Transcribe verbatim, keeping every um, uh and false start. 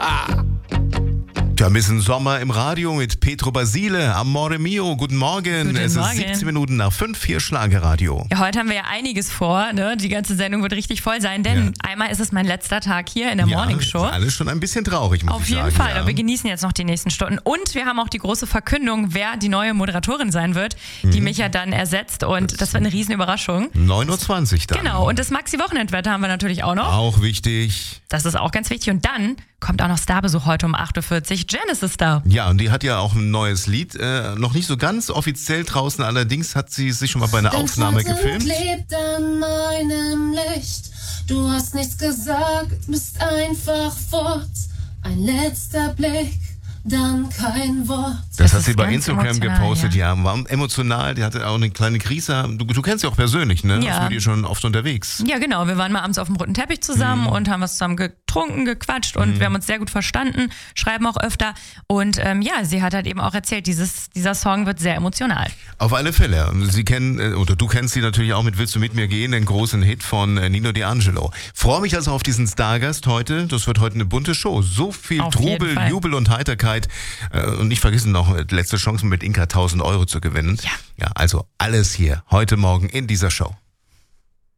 Ja, ein bisschen Sommer im Radio mit Petro Basile, Amore Mio. Guten Morgen. Guten es Morgen. ist siebzehn Minuten nach fünf, hier Schlagerradio. Ja, heute haben wir ja einiges vor. Ne? Die ganze Sendung wird richtig voll sein, denn Ja. einmal ist es mein letzter Tag hier in der Ja, Morning Show. ist alles schon ein bisschen traurig, muss Auf ich jeden sagen. Fall, ja. aber wir genießen jetzt noch die nächsten Stunden. Und wir haben auch die große Verkündung, wer die neue Moderatorin sein wird, die mich ja dann ersetzt. Und das wird eine riesen Überraschung. neun Uhr zwanzig dann. Genau, und das Maxi-Wochenendwetter haben wir natürlich auch noch. Auch wichtig. Das ist auch ganz wichtig. Und dann kommt auch noch Starbesuch heute um acht Uhr vierzig. Janice ist da. Ja, und die hat ja auch ein neues Lied, äh, noch nicht so ganz offiziell draußen, allerdings hat sie sich schon mal bei einer Aufnahme Dein Schwanz gefilmt. klebt an meinem Licht. Du hast nichts gesagt, bist einfach fort. Ein letzter Blick, dann kein Wort. Das, Das hat ist sie bei ganz Instagram emotional, gepostet, ja. War emotional, die hatte auch eine kleine Krise. Du, du kennst sie auch persönlich, ne? Ja. Warst mit ihr schon oft unterwegs. Ja, genau. Wir waren mal abends auf dem roten Teppich zusammen Mhm. und haben was zusammen getrunken, gequatscht und wir haben uns sehr gut verstanden, schreiben auch öfter. Und ähm, ja, sie hat halt eben auch erzählt, dieses, dieser Song wird sehr emotional. Auf alle Fälle. Sie kennen, äh, oder du kennst sie natürlich auch mit Willst du mit mir gehen, den großen Hit von äh, Nino D'Angelo. Freue mich also auf diesen Stargast heute. Das wird heute eine bunte Show. So viel Auf jeden Trubel, Fall. Jubel und Heiterkeit. Äh, und nicht vergessen noch, äh, letzte Chance mit Inka tausend Euro zu gewinnen. Ja. Ja, also alles hier heute Morgen in dieser Show.